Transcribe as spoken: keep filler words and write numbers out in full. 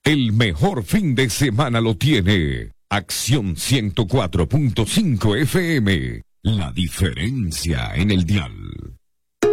El mejor fin de semana lo tiene Acción ciento cuatro punto cinco F M. La diferencia en el dial.